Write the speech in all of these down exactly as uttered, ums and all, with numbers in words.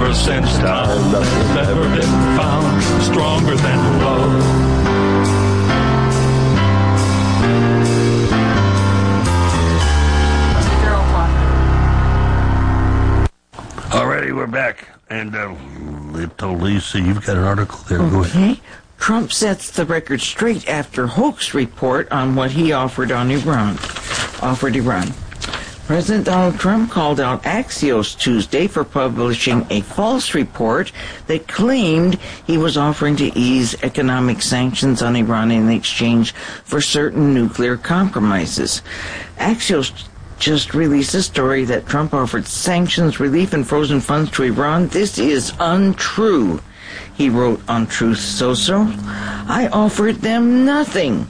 For since time has never been found stronger than love. Alrighty, we're back. And uh, little Lisa, you've got an article there. Okay. Go ahead. Trump sets the record straight after hoax report on what he offered on Iran. Offered Iran. President Donald Trump called out Axios Tuesday for publishing a false report that claimed he was offering to ease economic sanctions on Iran in exchange for certain nuclear compromises. Axios just released a story that Trump offered sanctions, relief, and frozen funds to Iran. This is untrue, he wrote on Truth Social. I offered them nothing.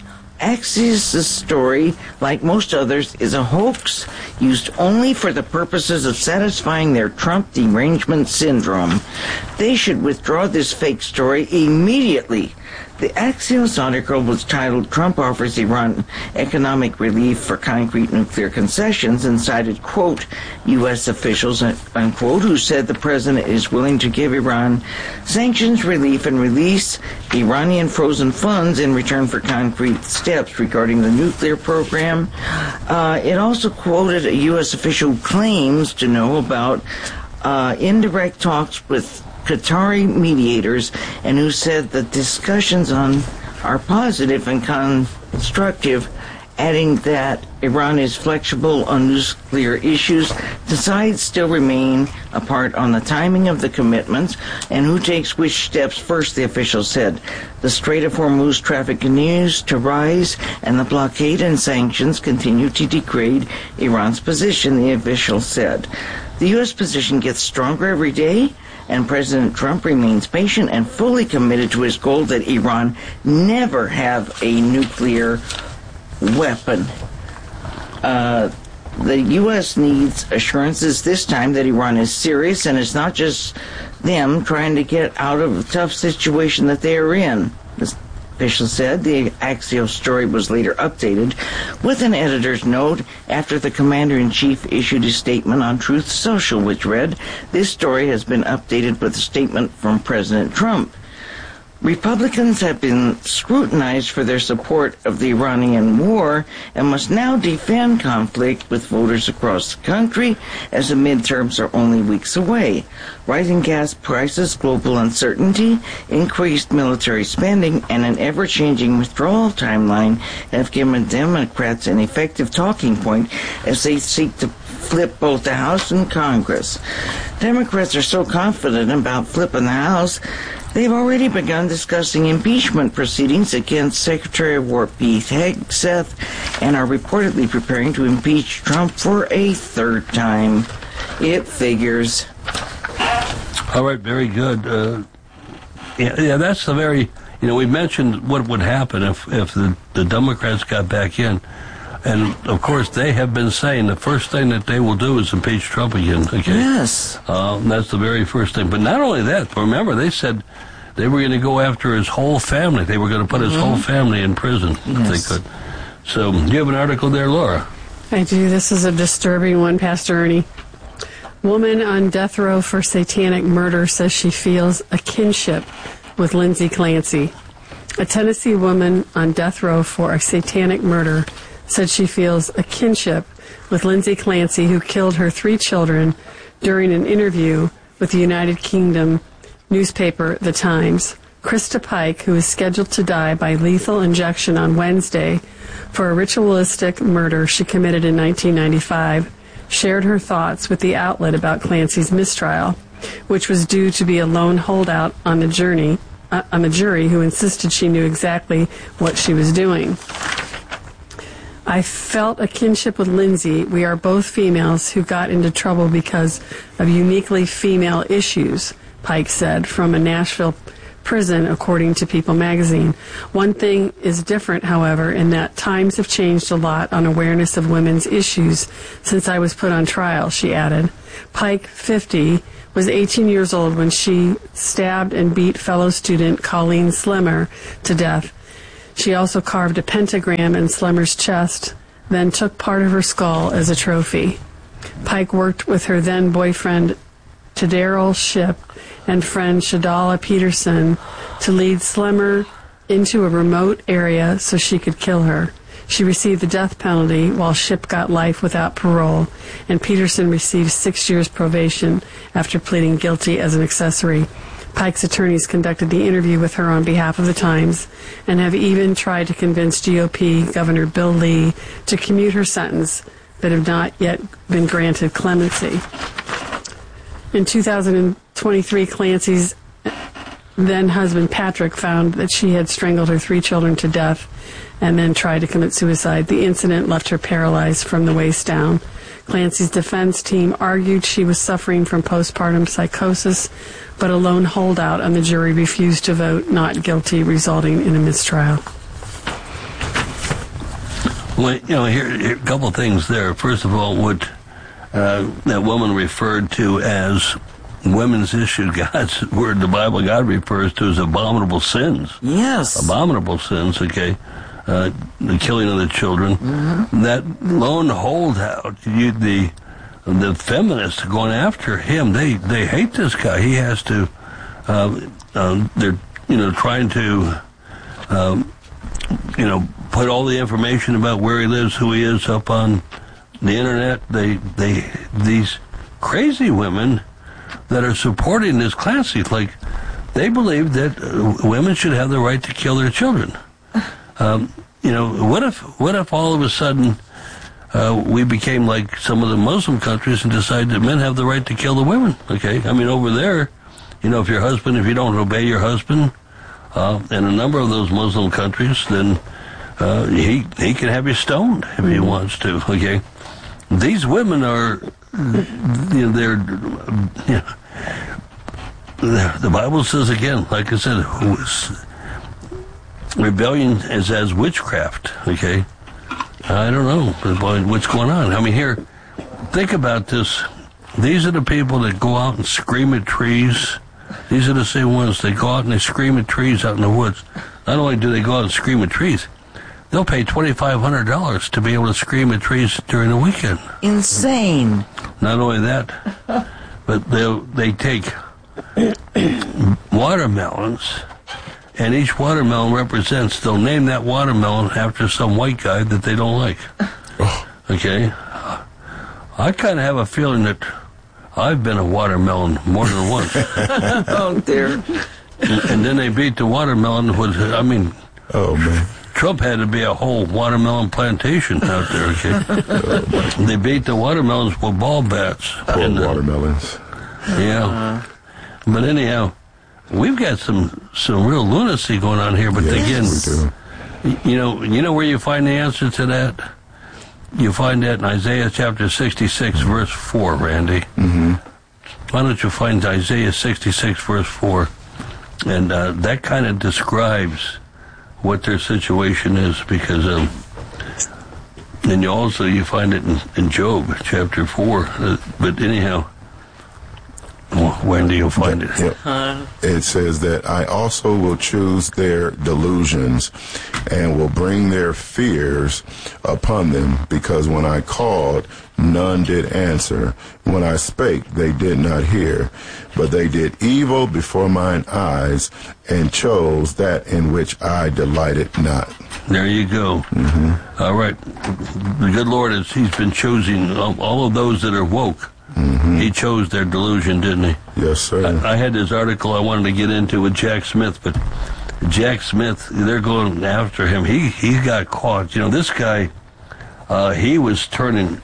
Axios' story, like most others, is a hoax used only for the purposes of satisfying their Trump derangement syndrome. They should withdraw this fake story immediately. The Axios article was titled Trump Offers Iran Economic Relief for Concrete Nuclear Concessions and cited, quote, U S officials, unquote, who said the president is willing to give Iran sanctions relief and release Iranian frozen funds in return for concrete steps regarding the nuclear program. Uh, it also quoted a U S official who claims to know about uh, indirect talks with Qatari mediators and who said the discussions on are positive and constructive, adding that Iran is flexible on nuclear issues. The sides still remain apart on the timing of the commitments and who takes which steps first, the official said. The Strait of Hormuz traffic continues to rise and the blockade and sanctions continue to degrade Iran's position, the official said. The U S position gets stronger every day, and President Trump remains patient and fully committed to his goal that Iran never have a nuclear weapon. Uh, the U S needs assurances this time that Iran is serious and it's not just them trying to get out of a tough situation that they are in. The official said. The Axios story was later updated with an editor's note after the commander-in-chief issued a statement on Truth Social, which read, "This story has been updated with a statement from President Trump. Republicans have been scrutinized for their support of the Iranian war and must now defend conflict with voters across the country as the midterms are only weeks away. Rising gas prices, global uncertainty, increased military spending, and an ever-changing withdrawal timeline have given Democrats an effective talking point as they seek to flip both the House and Congress. Democrats are so confident about flipping the House, they've already begun discussing impeachment proceedings against Secretary of War Pete Hegseth and are reportedly preparing to impeach Trump for a third time. It figures." All right, very good. Uh, yeah, yeah, that's the very, you know, we mentioned what would happen if, if the, the Democrats got back in. And, of course, they have been saying the first thing that they will do is impeach Trump again. Okay? Yes. Uh, that's the very first thing. But not only that, remember, they said they were going to go after his whole family. They were going to put mm-hmm. his whole family in prison yes. if they could. So, you have an article there, Laura? I do. This is a disturbing one, Pastor Ernie. Woman on death row for satanic murder says she feels a kinship with Lindsay Clancy. A Tennessee woman on death row for a satanic murder said she feels a kinship with Lindsay Clancy, who killed her three children during an interview with the United Kingdom newspaper The Times. Krista Pike, who is scheduled to die by lethal injection on Wednesday for a ritualistic murder she committed in nineteen ninety-five, shared her thoughts with the outlet about Clancy's mistrial, which was due to be a lone holdout on the journey, uh, on the jury who insisted she knew exactly what she was doing. I felt a kinship with Lindsay. We are both females who got into trouble because of uniquely female issues, Pike said from a Nashville prison, according to People magazine. One thing is different, however, in that times have changed a lot on awareness of women's issues since I was put on trial, she added. Pike, fifty, was eighteen years old when she stabbed and beat fellow student Colleen Slemmer to death. She also carved a pentagram in Slemmer's chest, then took part of her skull as a trophy. Pike worked with her then boyfriend to Daryl Shipp and friend Shadala Peterson to lead Slimmer into a remote area so she could kill her. She received the death penalty while Shipp got life without parole, and Peterson received six years probation after pleading guilty as an accessory. Pike's attorneys conducted the interview with her on behalf of the Times and have even tried to convince G O P Governor Bill Lee to commute her sentence, but have not yet been granted clemency. In two thousand twenty-three, Clancy's then-husband Patrick found that she had strangled her three children to death and then tried to commit suicide. The incident left her paralyzed from the waist down. Clancy's defense team argued she was suffering from postpartum psychosis, but a lone holdout on the jury refused to vote not guilty, resulting in a mistrial. Well, you know, here, here a couple things there. First of all, what uh, that woman referred to as women's issue, God's word, the Bible, God refers to as abominable sins. Yes. Abominable sins, okay. Uh, the killing of the children. Mm-hmm. That lone holdout, you, the the feminists going after him, they, they hate this guy. He has to, uh, uh, they're, you know, trying to, um, you know, put all the information about where he lives, who he is, up on the internet. They, they, these crazy women that are supporting this Clancy, like, they believe that uh, women should have the right to kill their children. Um, you know, what if, what if all of a sudden uh, we became like some of the Muslim countries and decided that men have the right to kill the women? Okay, I mean, over there, you know, if your husband, if you don't obey your husband, uh, in a number of those Muslim countries, then uh, he he can have you stoned if he wants to. Okay, these women are, you know, they're, you know, the Bible says again, like I said, who is, rebellion is as witchcraft, okay? I don't know what's going on. I mean, here, think about this. These are the people that go out and scream at trees. These are the same ones that go out and they scream at trees out in the woods. Not only do they go out and scream at trees, they'll pay twenty-five hundred dollars to be able to scream at trees during the weekend. Insane. Not only that, but they they take watermelons, and each watermelon represents, they'll name that watermelon after some white guy that they don't like. Okay? I kind of have a feeling that I've been a watermelon more than once. Oh, dear. And then they beat the watermelon with, I mean, oh, man. Trump had to be a whole watermelon plantation out there, okay? Oh, they beat the watermelons with ball bats. Poor and, uh, watermelons. Yeah. Uh, but anyhow, we've got some some real lunacy going on here. But yes, again, we do. you know, you know where you find the answer to that? You find that in Isaiah chapter sixty-six, mm-hmm. verse four, Randy. Mm-hmm. Why don't you find Isaiah sixty-six, verse four? And uh, that kind of describes what their situation is, because um, and you also you find it in, in Job chapter four. Uh, but anyhow, when do you find it? Yep. Uh, it says that I also will choose their delusions and will bring their fears upon them, because when I called, none did answer. When I spake, they did not hear. But they did evil before mine eyes and chose that in which I delighted not. There you go. Mm-hmm. All right. The good Lord, is He's been choosing all of those that are woke. Mm-hmm. He chose their delusion, didn't he? Yes, sir. I, I had this article I wanted to get into with Jack Smith, but Jack Smith, they're going after him. He he got caught. You know, this guy, uh, he was turning,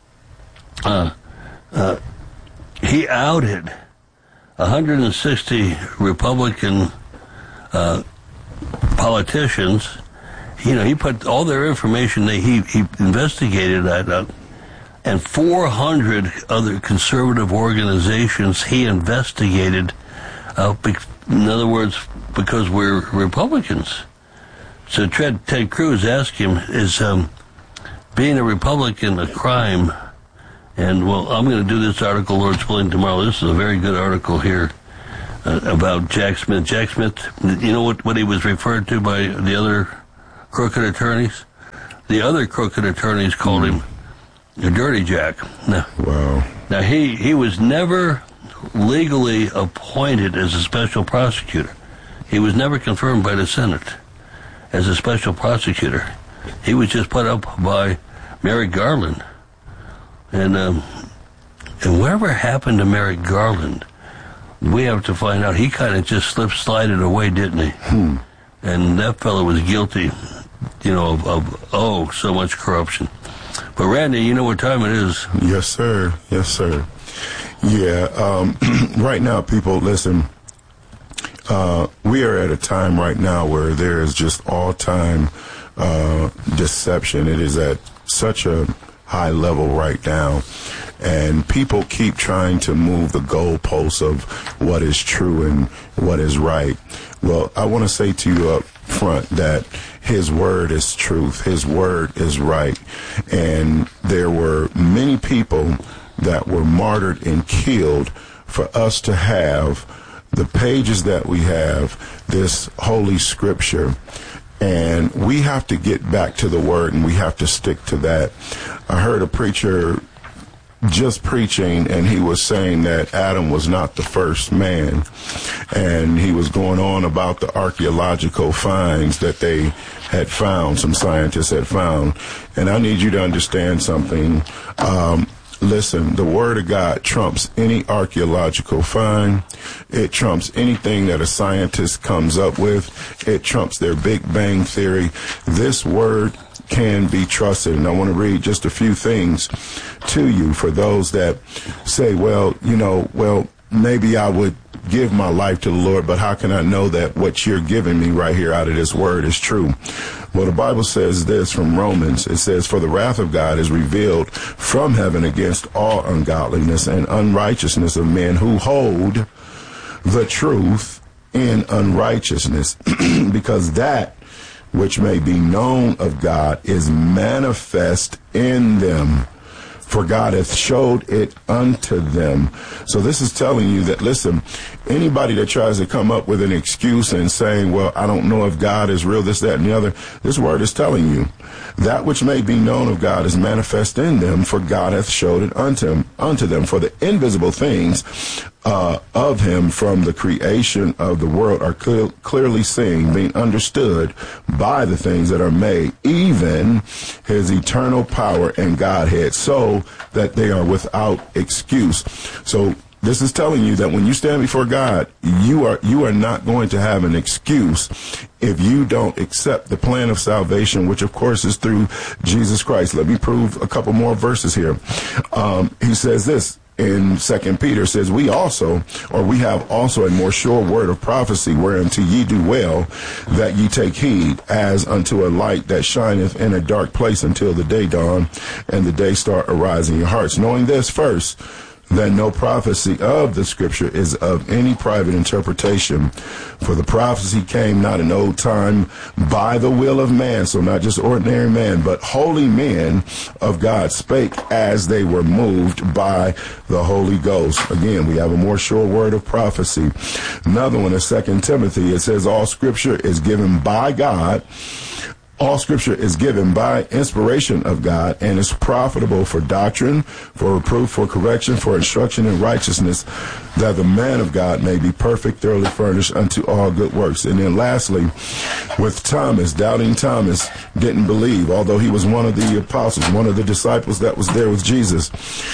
uh, uh, he outed one hundred sixty Republican uh, politicians. You know, he put all their information that he, he investigated that up. And four hundred other conservative organizations he investigated, uh, be, in other words, because we're Republicans. So Ted, Ted Cruz asked him, is um, being a Republican a crime? And, well, I'm going to do this article, Lord's willing, tomorrow. This is a very good article here uh, about Jack Smith. Jack Smith, you know what, what he was referred to by the other crooked attorneys? The other crooked attorneys called him the Dirty Jack. Now, wow. Now, he, he was never legally appointed as a special prosecutor. He was never confirmed by the Senate as a special prosecutor. He was just put up by Merrick Garland. And um, and whatever happened to Merrick Garland, we have to find out. He kind of just slipped, slided away, didn't he? Hmm. And that fellow was guilty, you know, of, of, oh, so much corruption. But Randy, you know what time it is. Yes, sir. Yes, sir. Yeah. Um, right now, people, listen, uh, we are at a time right now where there is just all-time uh, deception. It is at such a high level right now. And people keep trying to move the goalposts of what is true and what is right. Well, I want to say to you up front that his word is truth. His word is right. And there were many people that were martyred and killed for us to have the pages that we have, this holy scripture. And we have to get back to the word, and we have to stick to that. I heard a preacher just preaching, and he was saying that Adam was not the first man, and he was going on about the archaeological finds that they had found, some scientists had found. And I need you to understand something. Um, listen, the word of God trumps any archaeological find. It trumps anything that a scientist comes up with. It trumps their Big Bang theory. This word can be trusted. And I want to read just a few things to you for those that say, well, you know, well, maybe I would give my life to the Lord, but how can I know that what you're giving me right here out of this word is true? Well, the Bible says this from Romans. It says, for the wrath of God is revealed from heaven against all ungodliness and unrighteousness of men who hold the truth in unrighteousness, because that which may be known of God is manifest in them, for God hath showed it unto them. So this is telling you that, listen, anybody that tries to come up with an excuse and saying, well, I don't know if God is real, this, that, and the other, this word is telling you that which may be known of God is manifest in them, for God hath showed it unto him, unto them. For the invisible things uh, of him from the creation of the world are clear, clearly seen, being understood by the things that are made, even his eternal power and Godhead, so that they are without excuse. So this is telling you that when you stand before God, you are you are not going to have an excuse if you don't accept the plan of salvation, which of course is through Jesus Christ. Let me prove a couple more verses here. Um, he says this in Second Peter, says, we also, or we have also a more sure word of prophecy, whereunto ye do well that ye take heed, as unto a light that shineth in a dark place until the day dawn and the day star arise in your hearts. Knowing this first, that no prophecy of the scripture is of any private interpretation. For the prophecy came not in old time by the will of man, so not just ordinary man, but holy men of God spake as they were moved by the Holy Ghost. Again, we have a more sure word of prophecy. Another one is Second Timothy. It says all scripture is given by God. All scripture is given by inspiration of God and is profitable for doctrine, for reproof, for correction, for instruction in righteousness, that the man of God may be perfect, thoroughly furnished unto all good works. And then lastly, with Thomas, doubting Thomas didn't believe, although he was one of the apostles, one of the disciples that was there with Jesus.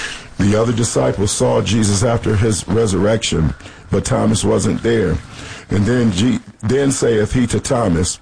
The other disciples saw Jesus after his resurrection, but Thomas wasn't there. And then, G- then saith he to Thomas,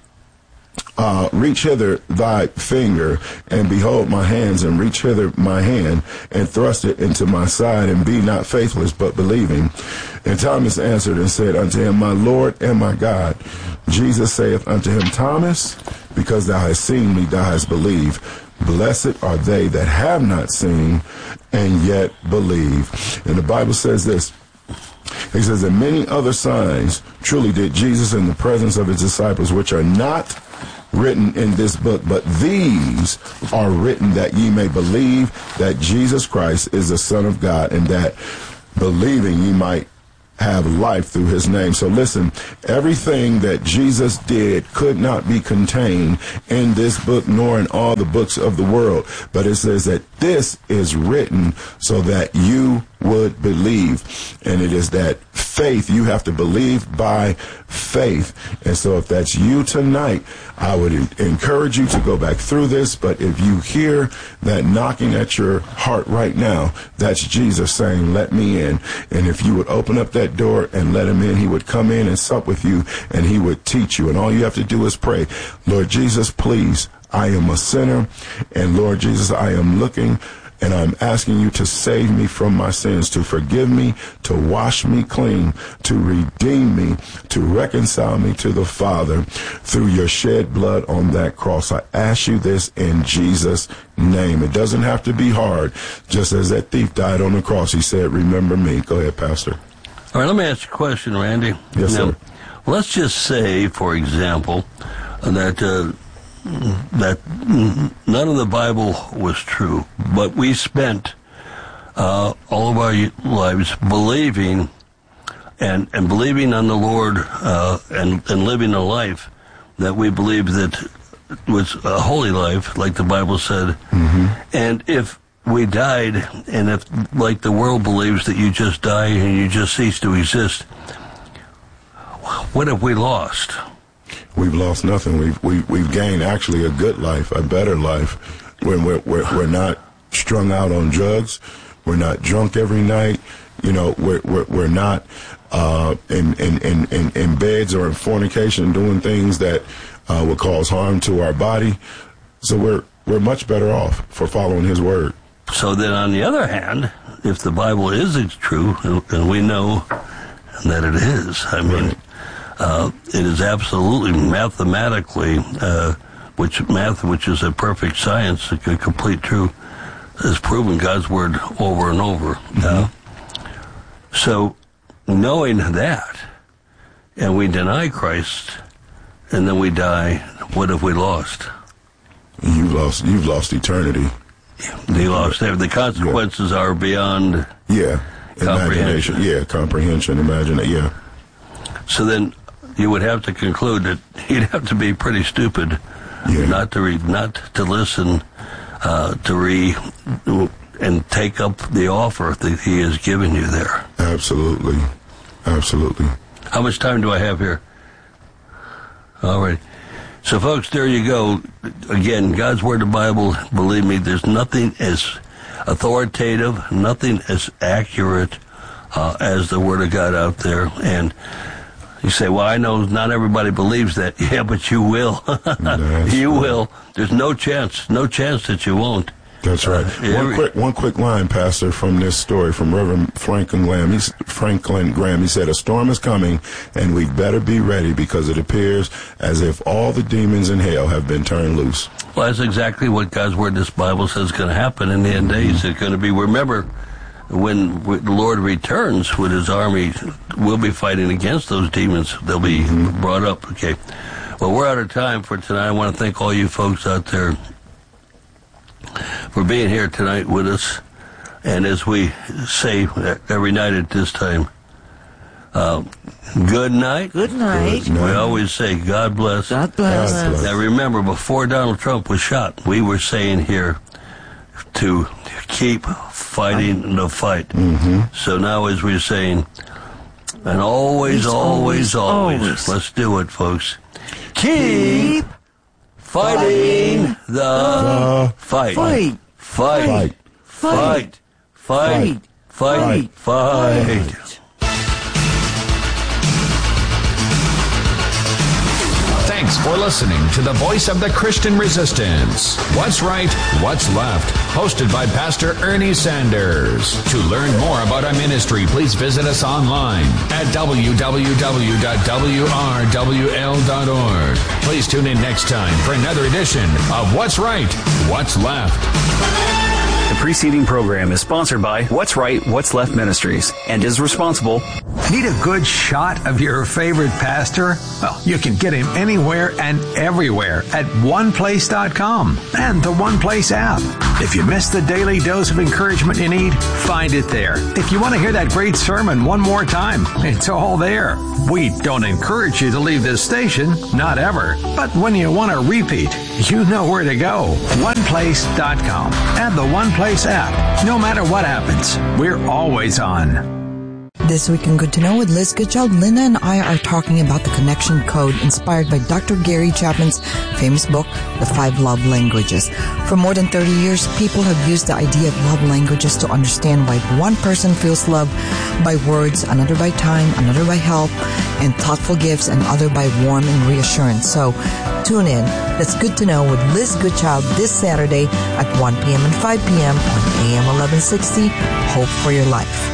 Uh, reach hither thy finger, and behold my hands, and reach hither my hand, and thrust it into my side, and be not faithless, but believing. And Thomas answered and said unto him, my Lord and my God. Jesus saith unto him, Thomas, because thou hast seen me, thou hast believed. Blessed are they that have not seen, and yet believe. And the Bible says this. He says, and many other signs truly did Jesus in the presence of his disciples, which are not written in this book, but these are written that ye may believe that Jesus Christ is the Son of God, and that believing ye might have life through his name. So listen, everything that Jesus did could not be contained in this book nor in all the books of the world. But it says that this is written so that you would believe. And it is that faith. You have to believe by faith. And so if that's you tonight, I would encourage you to go back through this. But if you hear that knocking at your heart right now, that's Jesus saying, let me in. And if you would open up that door and let him in, he would come in and sup with you, and he would teach you. And all you have to do is pray, Lord Jesus, please, I am a sinner. And Lord Jesus, I am looking and I'm asking you to save me from my sins, to forgive me, to wash me clean, to redeem me, to reconcile me to the Father through your shed blood on that cross. I ask you this in Jesus' name. It doesn't have to be hard. Just as that thief died on the cross, he said, remember me. Go ahead, Pastor. All right, let me ask you a question, Randy. Yes, now, sir. Let's just say, for example, that uh, that none of the Bible was true, but we spent uh, all of our lives believing and, and believing on the Lord uh, and, and living a life that we believed that was a holy life, like the Bible said. Mm-hmm. And if we died, and if, like the world believes, that you just die and you just cease to exist, what have we lost? We've lost nothing. We've we, we've gained actually a good life, a better life. When we're, we're we're not strung out on drugs, we're not drunk every night. You know, we're we're, we're not uh, in, in, in, in in beds or in fornication, doing things that uh, would cause harm to our body. So we're we're much better off for following His word. So then, on the other hand, if the Bible is true, and we know that it is, I mean. Right. Uh, it is absolutely mathematically, uh, which math, which is a perfect science, a complete truth, has proven God's word over and over. Mm-hmm. Uh, so, knowing that, and we deny Christ, and then we die, what have we lost? You've lost. You've lost eternity. They lost. The consequences yeah. are beyond. Yeah. Comprehension. Imagination. Yeah. Comprehension. Imagine. Yeah. So then. You would have to conclude that you'd have to be pretty stupid yeah. not to read, not to listen, uh, to re, and take up the offer that he has given you there. Absolutely, absolutely. How much time do I have here? All right. So, folks, there you go. Again, God's Word, the Bible. Believe me, there's nothing as authoritative, nothing as accurate uh, as the Word of God out there, and. You say, well, I know not everybody believes that. Yeah, but you will. you right. will. There's no chance, no chance that you won't. That's right. Uh, one quick, one quick line, Pastor, from this story from Reverend Franklin Graham. He's, Franklin Graham. He said, "A storm is coming, and we'd better be ready because it appears as if all the demons in hell have been turned loose." Well, that's exactly what God's Word, this Bible says, is going to happen in the end mm-hmm. days. It's going to be. Remember. When the Lord returns with his army, we'll be fighting against those demons. They'll be mm-hmm. brought up. Okay. Well, we're out of time for tonight. I want to thank all you folks out there for being here tonight with us. And as we say every night at this time, uh, good night. Good night. Good night. We always say, God bless. God bless. God bless. Now remember, before Donald Trump was shot, we were saying here to keep fighting the fight. Mm-hmm. So now as we're saying, and always, always, always, always, always, let's do it, folks. Keep fighting the, the fight. Fight. Fight. Fight. Fight. Fight. Fight. Fight. Thanks for listening to the Voice of the Christian Resistance. What's Right, What's Left, hosted by Pastor Ernie Sanders. To learn more about our ministry, please visit us online at w w w dot w r w l dot org. Please tune in next time for another edition of What's Right, What's Left. The preceding program is sponsored by What's Right, What's Left Ministries and is responsible Need a good shot of your favorite pastor? Well, you can get him anywhere and everywhere at one place dot com and the OnePlace app. If you missed the daily dose of encouragement you need, find it there. If you want to hear that great sermon one more time, it's all there. We don't encourage you to leave this station, not ever. But when you want to repeat, you know where to go. one place dot com and the OnePlace app. No matter what happens, we're always on. This week in Good to Know with Liz Goodchild, Linda and I are talking about the connection code inspired by Doctor Gary Chapman's famous book, The Five Love Languages. For more than thirty years, people have used the idea of love languages to understand why one person feels love by words, another by time, another by help and thoughtful gifts, and other by warmth and reassurance. So tune in. That's Good to Know with Liz Goodchild this Saturday at one p.m. and five p.m. on A M eleven sixty. Hope for your life.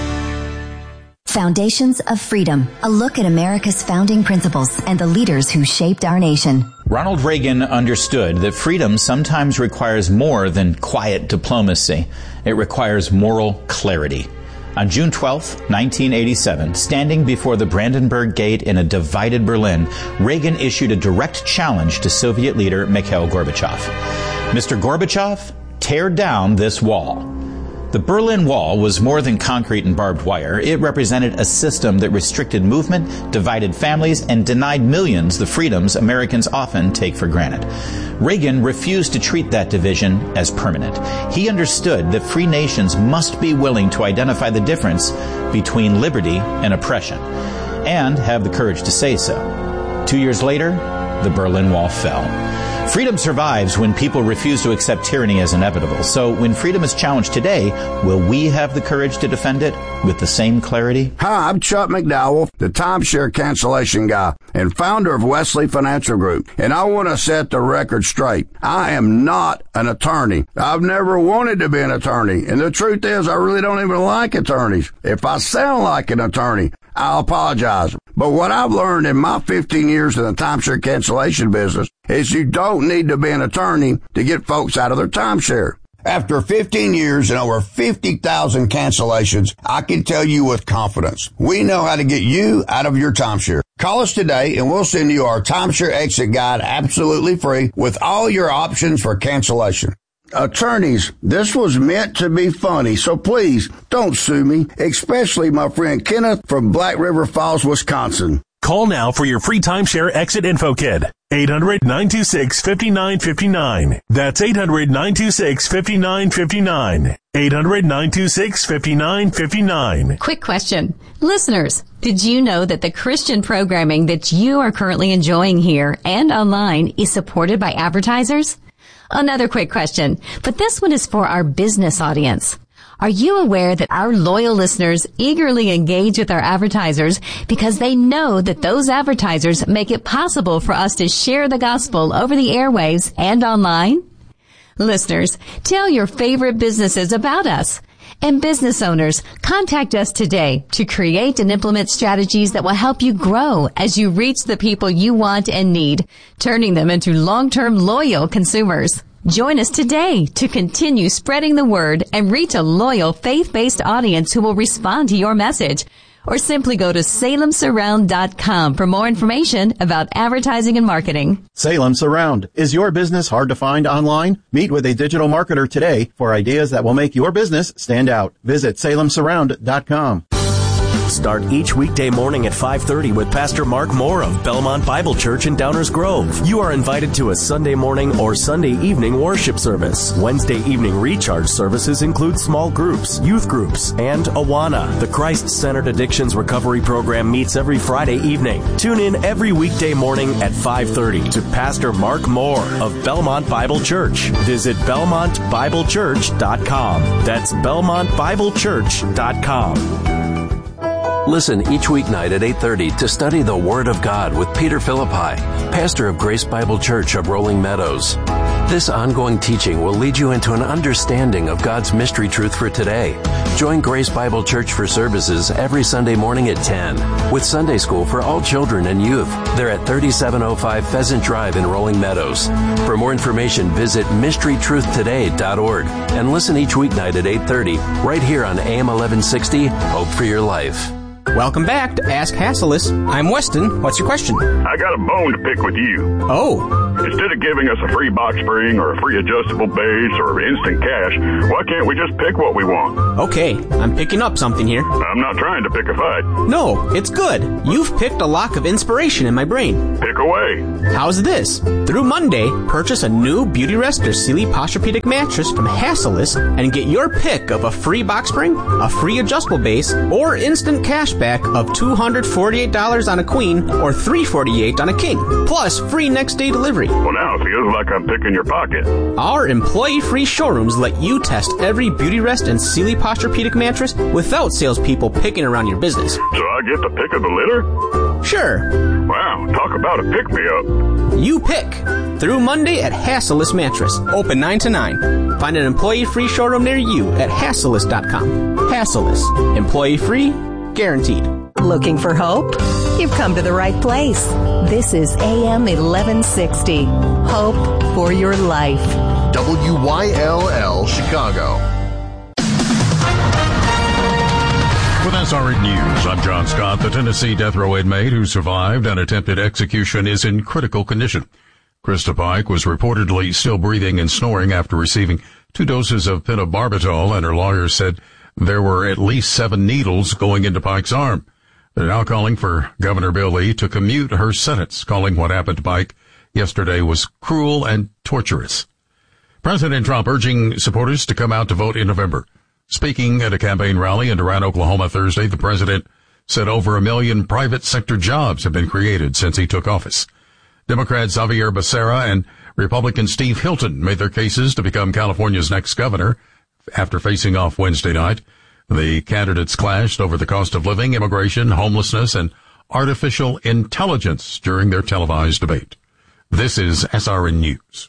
Foundations of Freedom, a look at America's founding principles and the leaders who shaped our nation. Ronald Reagan understood that freedom sometimes requires more than quiet diplomacy. It requires moral clarity. On June twelfth, nineteen eighty-seven, standing before the Brandenburg Gate in a divided Berlin, Reagan issued a direct challenge to Soviet leader Mikhail Gorbachev. Mister Gorbachev, tear down this wall. The Berlin Wall was more than concrete and barbed wire. It represented a system that restricted movement, divided families, and denied millions the freedoms Americans often take for granted. Reagan refused to treat that division as permanent. He understood that free nations must be willing to identify the difference between liberty and oppression, and have the courage to say so. Two years later, the Berlin Wall fell. Freedom survives when people refuse to accept tyranny as inevitable. So when freedom is challenged today, will we have the courage to defend it with the same clarity? Hi, I'm Chuck McDowell, the timeshare cancellation guy and founder of Wesley Financial Group. And I want to set the record straight. I am not an attorney. I've never wanted to be an attorney. And the truth is, I really don't even like attorneys. If I sound like an attorney, I'll apologize. But what I've learned in my fifteen years in the timeshare cancellation business is you don't need to be an attorney to get folks out of their timeshare. After fifteen years and over fifty thousand cancellations, I can tell you with confidence, we know how to get you out of your timeshare. Call us today and we'll send you our timeshare exit guide absolutely free with all your options for cancellation. Attorneys, this was meant to be funny, so please don't sue me, especially my friend Kenneth from Black River Falls, Wisconsin. Call now for your free timeshare exit info kit. eight hundred, nine two six, five nine five nine. That's eight hundred, nine two six, five nine five nine. eight hundred, nine two six, five nine five nine. Quick question. Listeners, did you know that the Christian programming that you are currently enjoying here and online is supported by advertisers? Another quick question, but this one is for our business audience. Are you aware that our loyal listeners eagerly engage with our advertisers because they know that those advertisers make it possible for us to share the gospel over the airwaves and online? Listeners, tell your favorite businesses about us. And business owners, contact us today to create and implement strategies that will help you grow as you reach the people you want and need, turning them into long-term loyal consumers. Join us today to continue spreading the word and reach a loyal faith-based audience who will respond to your message. Or simply go to salem surround dot com for more information about advertising and marketing. Salem Surround. Is your business hard to find online? Meet with a digital marketer today for ideas that will make your business stand out. Visit salem surround dot com. Start each weekday morning at five thirty with Pastor Mark Moore of Belmont Bible Church in Downers Grove. You are invited to a Sunday morning or Sunday evening worship service. Wednesday evening recharge services include small groups, youth groups, and Awana. The Christ-Centered Addictions Recovery Program meets every Friday evening. Tune in every weekday morning at five thirty to Pastor Mark Moore of Belmont Bible Church. Visit belmont bible church dot com. That's belmont bible church dot com. Listen each weeknight at eight thirty to study the Word of God with Peter Philippi, pastor of Grace Bible Church of Rolling Meadows. This ongoing teaching will lead you into an understanding of God's mystery truth for today. Join Grace Bible Church for services every Sunday morning at ten, with Sunday school for all children and youth. They're at thirty-seven oh five Pheasant Drive in Rolling Meadows. For more information, visit mystery truth today dot org and listen each weeknight at eight thirty right here on A M eleven sixty, Hope for Your Life. Welcome back to Ask Hasselus. I'm Weston. What's your question? I got a bone to pick with you. Oh. Instead of giving us a free box spring or a free adjustable base or instant cash, why can't we just pick what we want? Okay, I'm picking up something here. I'm not trying to pick a fight. No, it's good. You've picked a lock of inspiration in my brain. Pick away. How's this? Through Monday, purchase a new Beauty Rest or Sealy Posturepedic mattress from Hasselus and get your pick of a free box spring, a free adjustable base, or instant cash back of two hundred forty-eight dollars on a queen or three hundred forty-eight dollars on a king, plus free next day delivery. Well, now it feels like I'm picking your pocket. Our employee-free showrooms let you test every Beauty Rest and Sealy Posturepedic mattress without salespeople picking around your business. So I get the pick of the litter? Sure. Wow, talk about a pick-me-up. You pick. Through Monday at Hasselus Mattress. Open nine to nine. Find an employee-free showroom near you at Hasselus dot com. Hasselus. Employee-free, guaranteed. Looking for hope? You've come to the right place. This is A M eleven sixty. Hope for your life. W Y L L Chicago. With S R N News, I'm John Scott. The Tennessee death row inmate who survived an attempted execution is in critical condition. Krista Pike was reportedly still breathing and snoring after receiving two doses of pentobarbital, and her lawyer said there were at least seven needles going into Pike's arm. They're now calling for Governor Bill Lee to commute her sentence, calling what happened to Pike yesterday was cruel and torturous. President Trump urging supporters to come out to vote in November. Speaking at a campaign rally in Durant, Oklahoma Thursday, the president said over a million private sector jobs have been created since he took office. Democrat Xavier Becerra and Republican Steve Hilton made their cases to become California's next governor after facing off Wednesday night. The candidates clashed over the cost of living, immigration, homelessness, and artificial intelligence during their televised debate. This is S R N News.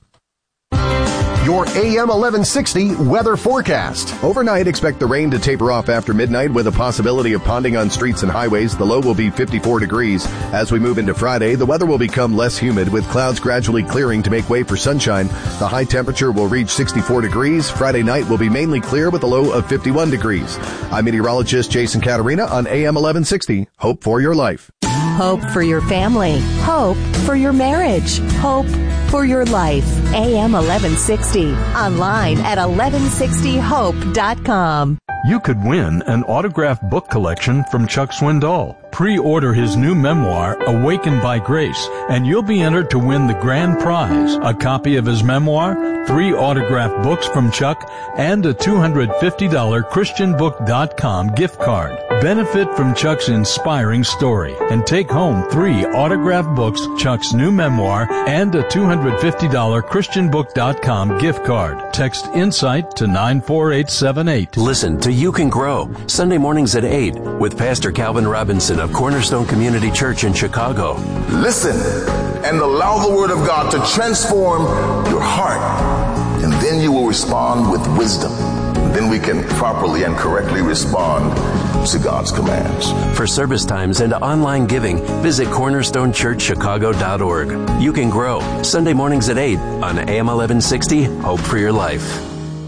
Your A M eleven sixty weather forecast. Overnight, expect the rain to taper off after midnight with a possibility of ponding on streets and highways. The low will be fifty-four degrees. As we move into Friday, the weather will become less humid with clouds gradually clearing to make way for sunshine. The high temperature will reach sixty-four degrees. Friday night will be mainly clear with a low of fifty-one degrees. I'm meteorologist Jason Caterina on A M eleven sixty. Hope for your life. Hope for your family. Hope for your marriage. Hope for your life. A M eleven sixty. Online at eleven sixty hope dot com. You could win an autographed book collection from Chuck Swindoll. Pre-order his new memoir, Awakened by Grace, and you'll be entered to win the grand prize, a copy of his memoir, three autographed books from Chuck, and a two hundred fifty dollars Christian book dot com gift card. Benefit from Chuck's inspiring story and take home three autographed books, Chuck's new memoir, and a two hundred fifty dollars Christian book dot com gift card. Text INSIGHT to nine four eight seven eight. Listen to You Can Grow, Sunday mornings at eight with Pastor Calvin Robinson of Cornerstone Community Church in Chicago. Listen and allow the Word of God to transform your heart, and then you will respond with wisdom. Then we can properly and correctly respond to God's commands. For service times and online giving, visit cornerstone church chicago dot org. You Can Grow, Sunday mornings at eight on A M eleven sixty, Hope for Your Life.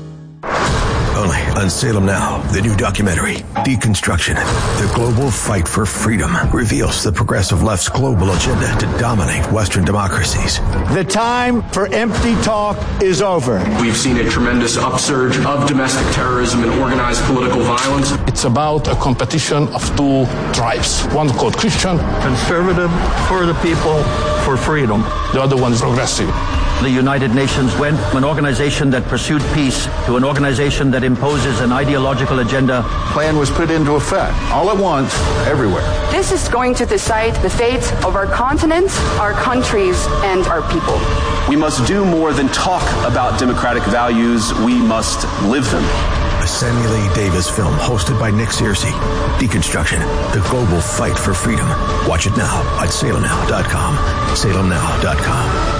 Only on Salem Now, the new documentary, Deconstruction, the global fight for freedom, reveals the progressive left's global agenda to dominate Western democracies. The time for empty talk is over. We've seen a tremendous upsurge of domestic terrorism and organized political violence. It's about a competition of two tribes. One called Christian. Conservative for the people, for freedom. The other one is progressive. The United Nations went from an organization that pursued peace to an organization that imposes an ideological agenda. Plan was put into effect all at once, everywhere. This is going to decide the fate of our continent, our countries, and our people. We must do more than talk about democratic values. We must live them. A Samuel A. Davis film hosted by Nick Searcy. Deconstruction, the global fight for freedom. Watch it now at salem now dot com. salem now dot com.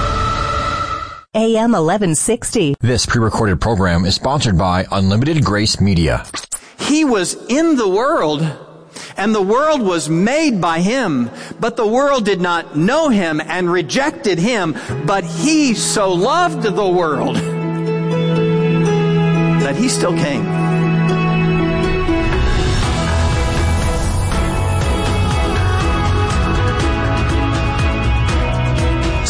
A M eleven sixty. This pre-recorded program is sponsored by Unlimited Grace Media. He was in the world, and the world was made by him, but the world did not know him and rejected him. But he so loved the world that he still came.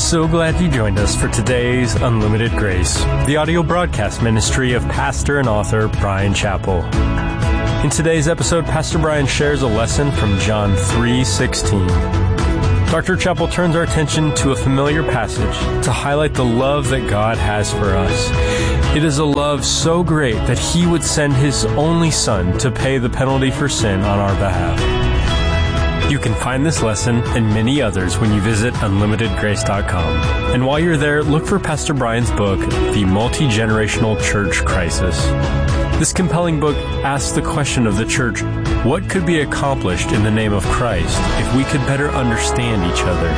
So glad you joined us for today's Unlimited Grace, the audio broadcast ministry of pastor and author Bryan Chapell. In today's episode, Pastor Bryan shares a lesson from John three sixteen. Doctor Chapell turns our attention to a familiar passage to highlight the love that God has for us. It is a love so great that He would send His only Son to pay the penalty for sin on our behalf. You can find this lesson and many others when you visit unlimited grace dot com. And while you're there, look for Pastor Bryan's book, The Multi-Generational Church Crisis. This compelling book asks the question of the church, what could be accomplished in the name of Christ if we could better understand each other?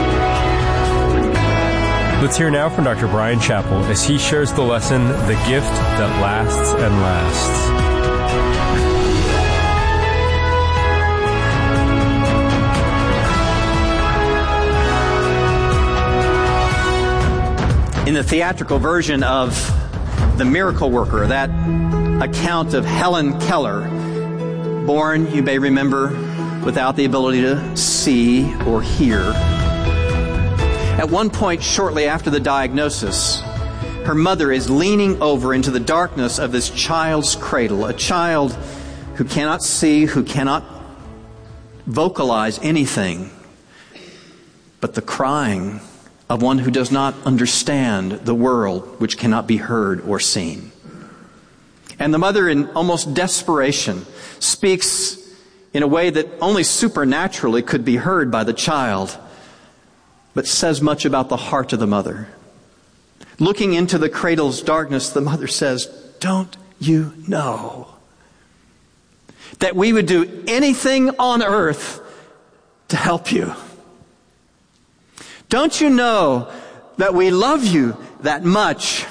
Let's hear now from Doctor Bryan Chapell as he shares the lesson, The Gift That Lasts and Lasts. In the theatrical version of The Miracle Worker, that account of Helen Keller, born, you may remember, without the ability to see or hear. At one point, shortly after the diagnosis, her mother is leaning over into the darkness of this child's cradle, a child who cannot see, who cannot vocalize anything but the crying of one who does not understand the world which cannot be heard or seen. And the mother, in almost desperation, speaks in a way that only supernaturally could be heard by the child, but says much about the heart of the mother. Looking into the cradle's darkness, the mother says, "Don't you know that we would do anything on earth to help you? Don't you know that we love you that much?"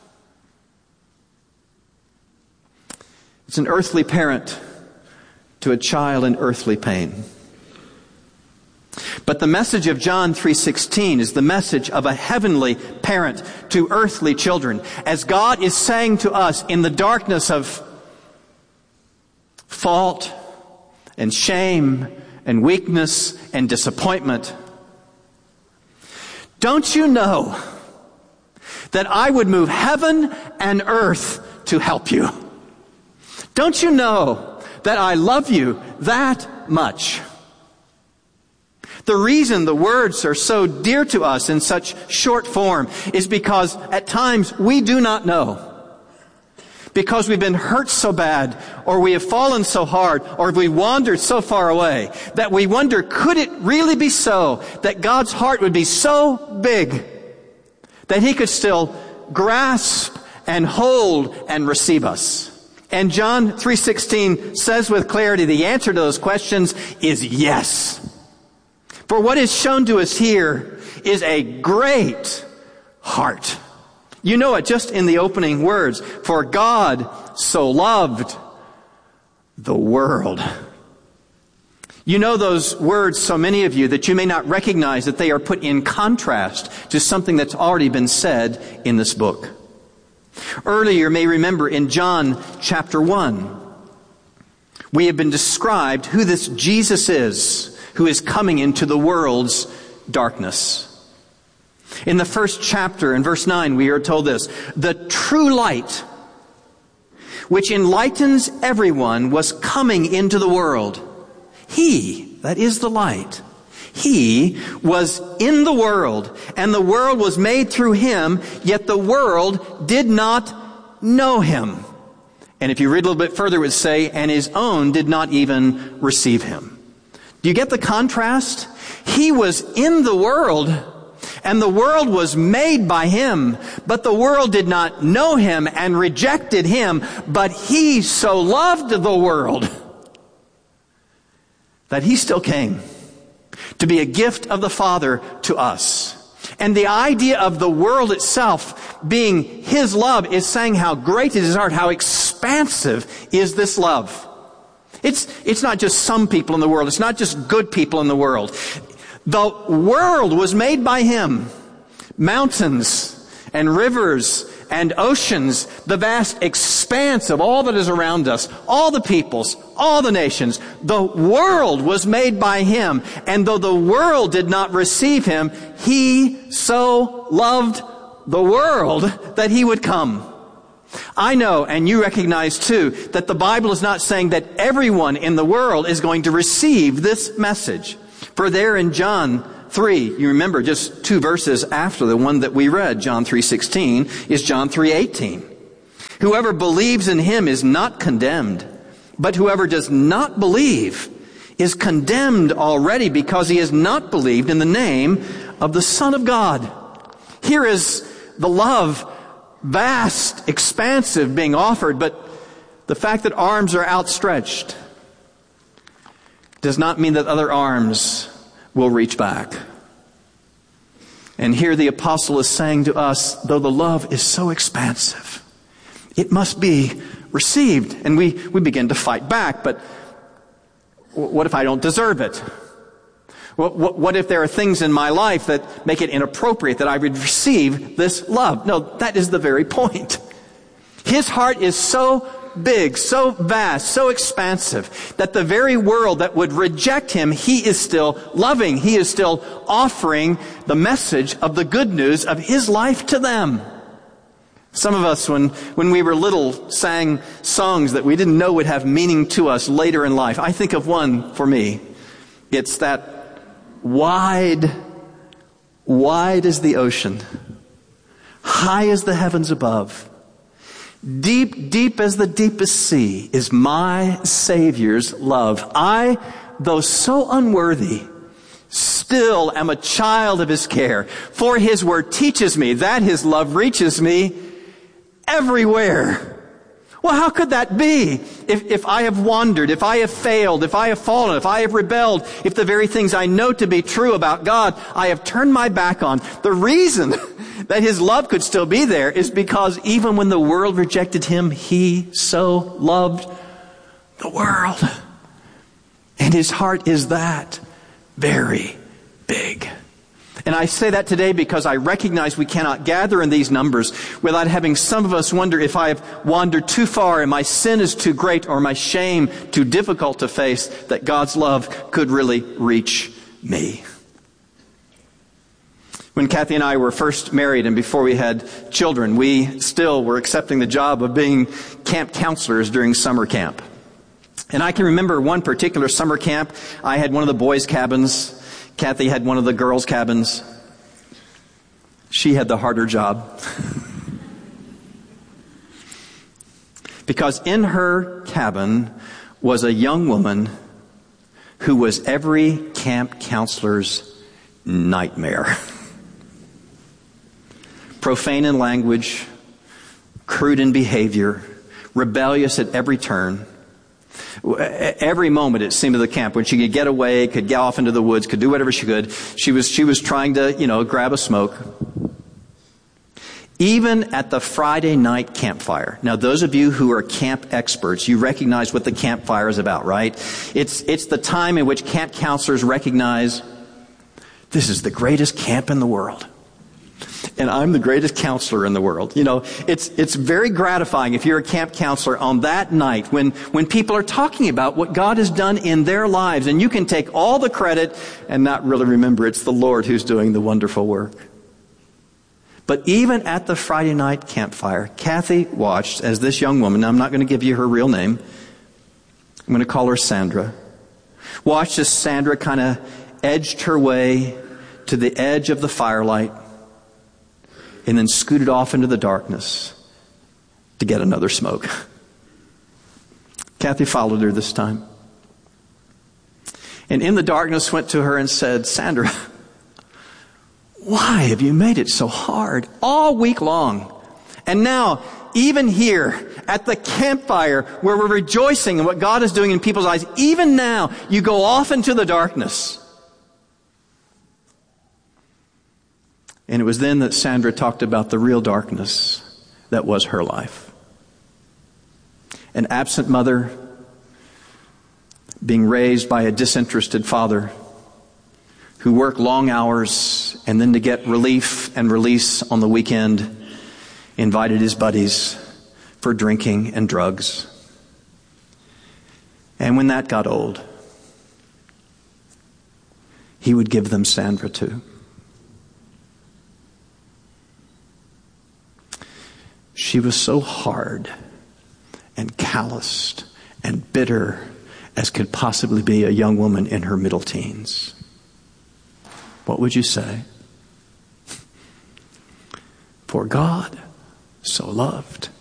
It's an earthly parent to a child in earthly pain. But the message of John three sixteen is the message of a heavenly parent to earthly children. As God is saying to us in the darkness of fault and shame and weakness and disappointment, don't you know that I would move heaven and earth to help you? Don't you know that I love you that much? The reason the words are so dear to us in such short form is because at times we do not know. Because we've been hurt so bad, or we have fallen so hard, or we wandered so far away, that we wonder, could it really be so that God's heart would be so big that He could still grasp and hold and receive us? And John three sixteen says with clarity, the answer to those questions is yes. For what is shown to us here is a great heart. You know it just in the opening words. For God so loved the world. You know those words, so many of you, that you may not recognize that they are put in contrast to something that's already been said in this book. Earlier, you may remember in John chapter one, we have been described who this Jesus is who is coming into the world's darkness. In the first chapter, in verse nine, we are told this: the true light, which enlightens everyone, was coming into the world. He, that is the light, He was in the world, and the world was made through Him, yet the world did not know Him. And if you read a little bit further, it would say, and His own did not even receive Him. Do you get the contrast? He was in the world, and the world was made by Him, but the world did not know Him and rejected Him. But He so loved the world that He still came to be a gift of the Father to us. And the idea of the world itself being His love is saying how great is His heart, how expansive is this love. It's, it's not just some people in the world. It's not just good people in the world. The world was made by Him. Mountains and rivers and oceans, the vast expanse of all that is around us, all the peoples, all the nations. The world was made by him, and though the world did not receive him, he so loved the world that he would come. I know, and you recognize too, that the Bible is not saying that everyone in the world is going to receive this message. For there in John three, you remember just two verses after the one that we read, John three sixteen, is John three eighteen. Whoever believes in him is not condemned, but whoever does not believe is condemned already because he has not believed in the name of the Son of God. Here is the love, vast, expansive, being offered, but the fact that arms are outstretched does not mean that other arms will reach back. And here the apostle is saying to us, though the love is so expansive, it must be received. And we, we begin to fight back, but what if I don't deserve it? What, what, what if there are things in my life that make it inappropriate that I would receive this love? No, that is the very point. His heart is so big, so vast, so expansive, that the very world that would reject him, he is still loving. He is still offering the message of the good news of his life to them. Some of us, when, when we were little, sang songs that we didn't know would have meaning to us later in life. I think of one for me. It's that wide, wide as the ocean, high as the heavens above, deep, deep as the deepest sea is my Savior's love. I, though so unworthy, still am a child of his care. For his word teaches me that his love reaches me everywhere. Well, how could that be? If, if I have wandered, if I have failed, if I have fallen, if I have rebelled, if the very things I know to be true about God, I have turned my back on. The reason that his love could still be there is because even when the world rejected him, he so loved the world. And his heart is that very big. And I say that today because I recognize we cannot gather in these numbers without having some of us wonder if I have wandered too far and my sin is too great or my shame too difficult to face, that God's love could really reach me. When Kathy and I were first married and before we had children, we still were accepting the job of being camp counselors during summer camp. And I can remember one particular summer camp. I had one of the boys' cabins. Kathy had one of the girls' cabins. She had the harder job. Because in her cabin was a young woman who was every camp counselor's nightmare. Profane in language, crude in behavior, rebellious at every turn. Every moment it seemed to the camp when she could get away, could get off into the woods, could do whatever she could, she was she was trying to, you know, grab a smoke. Even at the Friday night campfire. Now, those of you who are camp experts, you recognize what the campfire is about, right? It's it's the time in which camp counselors recognize this is the greatest camp in the world. And I'm the greatest counselor in the world. You know, it's it's very gratifying if you're a camp counselor on that night when, when people are talking about what God has done in their lives. And you can take all the credit and not really remember it's the Lord who's doing the wonderful work. But even at the Friday night campfire, Kathy watched as this young woman, now I'm not going to give you her real name, I'm going to call her Sandra, watched as Sandra kind of edged her way to the edge of the firelight and then scooted off into the darkness to get another smoke. Kathy followed her this time. And in the darkness went to her and said, Sandra, why have you made it so hard all week long? And now, even here at the campfire where we're rejoicing in what God is doing in people's lives, even now you go off into the darkness. And it was then that Sandra talked about the real darkness that was her life. An absent mother being raised by a disinterested father who worked long hours and then to get relief and release on the weekend invited his buddies for drinking and drugs. And when that got old, he would give them Sandra too. She was so hard and calloused and bitter as could possibly be a young woman in her middle teens. What would you say? For God so loved